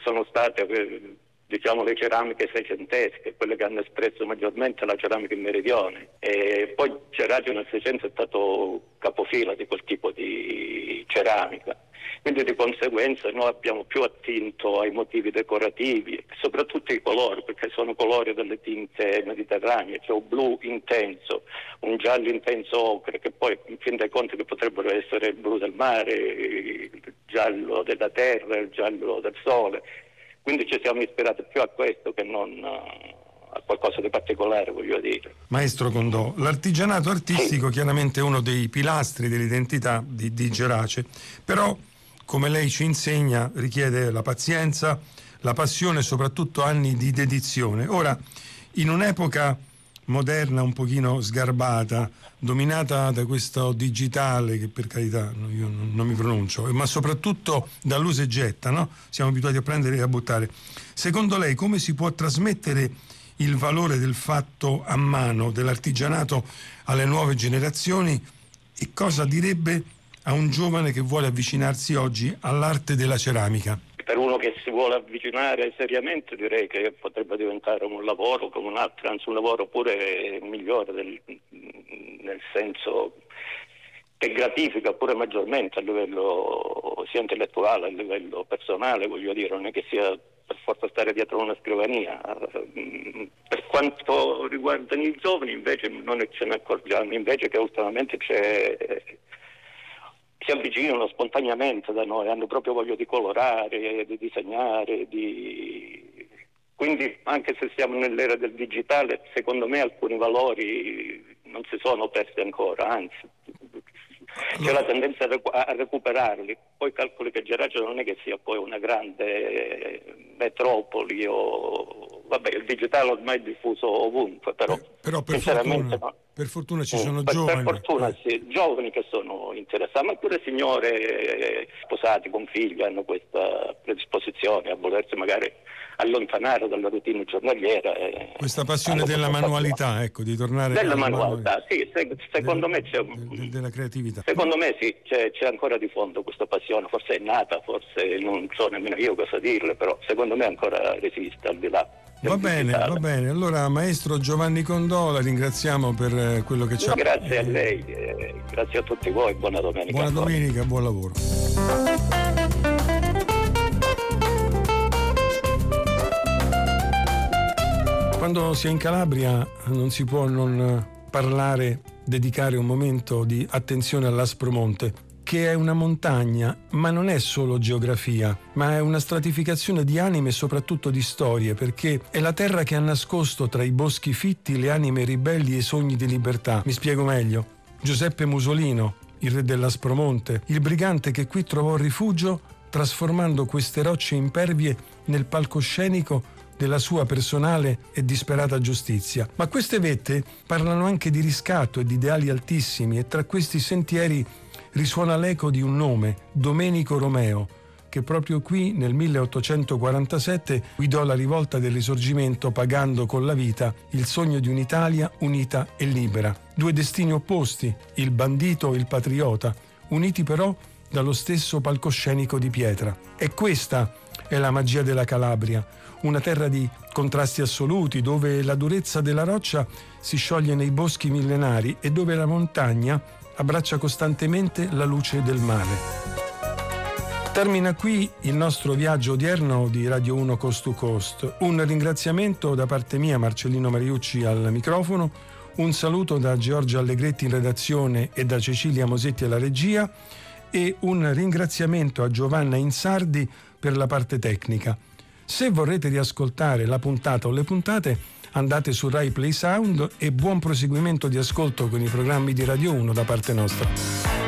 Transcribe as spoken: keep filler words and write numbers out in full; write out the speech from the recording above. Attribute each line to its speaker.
Speaker 1: sono state, diciamo, le ceramiche seicentesche, quelle che hanno espresso maggiormente la ceramica in meridione, e poi Gerace nel Seicento è stato capofila di quel tipo di ceramica. Quindi di conseguenza noi abbiamo più attinto ai motivi decorativi, soprattutto i colori, perché sono colori delle tinte mediterranee, cioè un blu intenso, un giallo intenso ocre, che poi in fin dei conti che potrebbero essere il blu del mare, il giallo della terra, il giallo del sole. Quindi ci siamo ispirati più a questo che non a qualcosa di particolare, voglio dire.
Speaker 2: Maestro Condò, l'artigianato artistico sì. chiaramente è uno dei pilastri dell'identità di, di Gerace, però come lei ci insegna richiede la pazienza, la passione e soprattutto anni di dedizione. Ora, in un'epoca moderna un pochino sgarbata, dominata da questo digitale che per carità io non, non mi pronuncio, ma soprattutto dall'usa e getta, no? Siamo abituati a prendere e a buttare. Secondo lei come si può trasmettere il valore del fatto a mano, dell'artigianato alle nuove generazioni, e cosa direbbe a un giovane che vuole avvicinarsi oggi all'arte della ceramica?
Speaker 1: Per uno che si vuole avvicinare seriamente direi che potrebbe diventare un lavoro come un altro, anzi un lavoro pure migliore, del, nel senso che gratifica pure maggiormente a livello sia intellettuale, a livello personale, voglio dire, non è che sia per forza stare dietro una scrivania. Per quanto riguarda i giovani invece non ce ne accorgiamo, invece che ultimamente c'è... si avvicinano spontaneamente da noi, hanno proprio voglia di colorare, di disegnare, di... quindi anche se siamo nell'era del digitale, secondo me alcuni valori non si sono persi ancora, anzi c'è la tendenza a recuperarli. Poi calcoli che Gerace non è che sia poi una grande metropoli o vabbè, il digitale ormai è diffuso ovunque, però,
Speaker 2: eh, però per
Speaker 1: sinceramente
Speaker 2: fortuna,
Speaker 1: no.
Speaker 2: per fortuna ci sono
Speaker 1: per,
Speaker 2: giovani
Speaker 1: per fortuna
Speaker 2: eh.
Speaker 1: sì, giovani che sono interessati, ma pure signore sposati con figli hanno questa predisposizione a volersi magari allontanare dalla routine giornaliera. Eh,
Speaker 2: questa passione della manualità, ecco, di tornare
Speaker 1: della
Speaker 2: alla
Speaker 1: manualità, sì, se, secondo
Speaker 2: della,
Speaker 1: me c'è
Speaker 2: de, della creatività.
Speaker 1: Secondo me sì, c'è, c'è ancora di fondo questa passione, forse è nata, forse non so nemmeno io cosa dirle, però secondo me ancora resiste al di là.
Speaker 2: Va bene, digitale. Va bene. Allora, maestro Giovanni Condò, la ringraziamo per quello che ci ha...
Speaker 1: Grazie a lei, eh, grazie a tutti voi, buona domenica.
Speaker 2: Buona domenica, buon lavoro. Quando si è in Calabria non si può non parlare, dedicare un momento di attenzione all'Aspromonte, che è una montagna, ma non è solo geografia, ma è una stratificazione di anime e soprattutto di storie, perché è la terra che ha nascosto tra i boschi fitti le anime ribelli e i sogni di libertà. Mi spiego meglio. Giuseppe Musolino, il re dell'Aspromonte, il brigante che qui trovò rifugio trasformando queste rocce impervie nel palcoscenico della sua personale e disperata giustizia. Ma queste vette parlano anche di riscatto e di ideali altissimi, e tra questi sentieri risuona l'eco di un nome, Domenico Romeo, che proprio qui nel milleottocentoquarantasette guidò la rivolta del Risorgimento pagando con la vita il sogno di un'Italia unita e libera. Due destini opposti, il bandito e il patriota, uniti però dallo stesso palcoscenico di pietra. E questa è la magia della Calabria, una terra di contrasti assoluti, dove la durezza della roccia si scioglie nei boschi millenari e dove la montagna abbraccia costantemente la luce del mare. Termina qui il nostro viaggio odierno di Radio uno Coast to Coast. Un ringraziamento da parte mia, Marcellino Mariucci al microfono, un saluto da Giorgia Allegretti in redazione e da Cecilia Mosetti alla regia, e un ringraziamento a Giovanna Insardi per la parte tecnica. Se vorrete riascoltare la puntata o le puntate, andate su Rai Play Sound, e buon proseguimento di ascolto con i programmi di Radio uno da parte nostra.